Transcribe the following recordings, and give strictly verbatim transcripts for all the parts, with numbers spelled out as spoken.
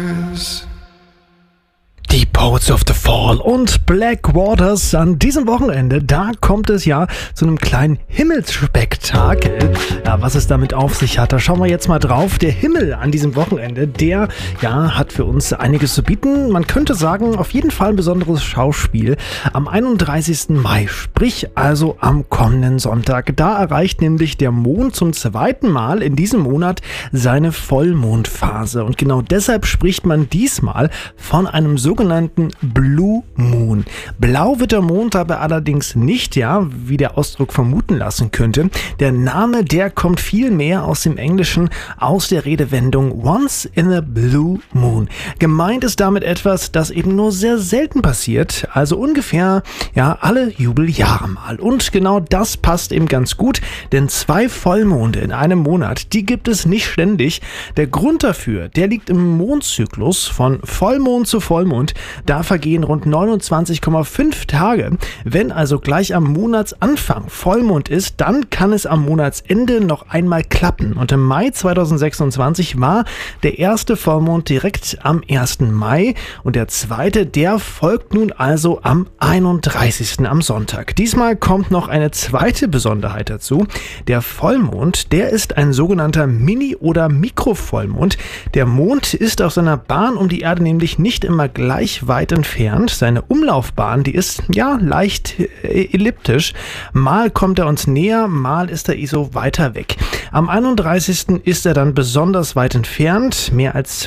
Die Poets of the Fall und Black Waters an diesem Wochenende, da kommt es ja zu einem kleinen Himmelsspektakel. Ja, was es damit auf sich hat, da schauen wir jetzt mal drauf. Der Himmel an diesem Wochenende, der ja hat für uns einiges zu bieten. Man könnte sagen, auf jeden Fall ein besonderes Schauspiel. Am einunddreißigsten Mai, sprich also am kommenden Sonntag, da erreicht nämlich der Mond zum zweiten Mal in diesem Monat seine Vollmondphase. Und genau deshalb spricht man diesmal von einem sogenannten Blue Moon. Blau wird der Mond dabei allerdings nicht, ja, wie der Ausdruck vermuten lassen könnte. Der Name, der kommt vielmehr aus dem Englischen, aus der Redewendung Once in a Blue Moon. Gemeint ist damit etwas, das eben nur sehr selten passiert, also ungefähr, ja, alle Jubeljahre mal. Und genau das passt eben ganz gut, denn zwei Vollmonde in einem Monat, die gibt es nicht ständig. Der Grund dafür, der liegt im Mondzyklus von Vollmond zu Vollmond. Da vergehen rund neunundzwanzig Komma fünf Tage. Wenn also gleich am Monatsanfang Vollmond ist, dann kann es am Monatsende noch einmal klappen. Und im Mai zweitausendsechsundzwanzig war der erste Vollmond direkt am ersten Mai und der zweite, der folgt nun also am einunddreißigsten am Sonntag. Diesmal kommt noch eine zweite Besonderheit dazu. Der Vollmond, der ist ein sogenannter Mini- oder Mikrovollmond. Der Mond ist auf seiner Bahn um die Erde nämlich nicht immer gleich weit entfernt. Seine Umlaufbahn, die ist ja leicht äh, elliptisch. Mal kommt er uns näher, mal ist er so weiter weg. Am einunddreißigsten ist er dann besonders weit entfernt, mehr als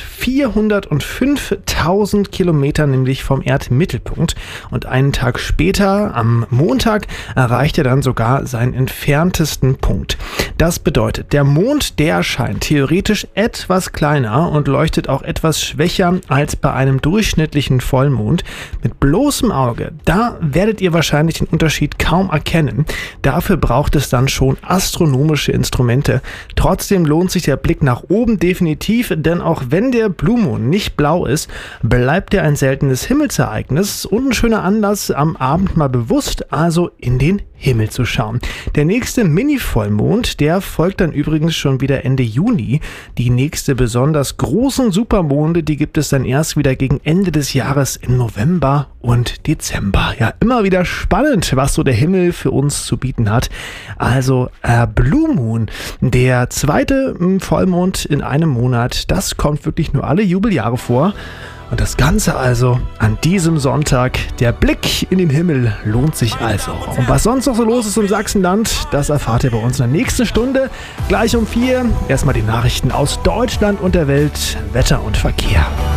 vierhundertfünftausend Kilometer nämlich vom Erdmittelpunkt. Und einen Tag später, am Montag, erreicht er dann sogar seinen entferntesten Punkt. Das bedeutet, der Mond, der erscheint theoretisch etwas kleiner und leuchtet auch etwas schwächer als bei einem durchschnittlichen Vollmond. Mit bloßem Auge, da werdet ihr wahrscheinlich den Unterschied kaum erkennen. Dafür braucht es dann schon astronomische Instrumente. Trotzdem lohnt sich der Blick nach oben definitiv, denn auch wenn der Blue Moon nicht blau ist, bleibt er ein seltenes Himmelsereignis und ein schöner Anlass, am Abend mal bewusst also in den Himmel zu schauen. Der nächste Mini-Vollmond, der folgt dann übrigens schon wieder Ende Juni. Die nächste besonders großen Supermonde, die gibt es dann erst wieder gegen Ende des Jahres im November und Dezember. Ja, immer wieder spannend, was so der Himmel für uns zu bieten hat. Also äh, Blue Moon, der zweite mh, Vollmond in einem Monat, das kommt wirklich nur alle Jubeljahre vor. Und das Ganze also an diesem Sonntag. Der Blick in den Himmel lohnt sich also. Und was sonst noch so los ist im Sachsenland, das erfahrt ihr bei uns in der nächsten Stunde. Gleich um vier. Erstmal die Nachrichten aus Deutschland und der Welt, Wetter und Verkehr.